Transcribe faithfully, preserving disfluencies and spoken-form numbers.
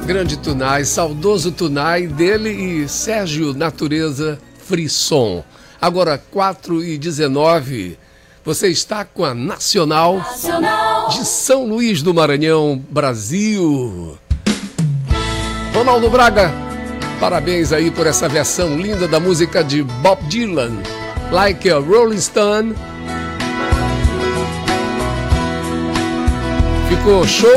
Grande Tunai, saudoso Tunai, dele e Sérgio Natureza Frisson. Agora, quatro e dezenove, você está com a Nacional, Nacional de São Luís do Maranhão, Brasil. Ronaldo Braga, parabéns aí por essa versão linda da música de Bob Dylan, Like a Rolling Stone. Ficou show.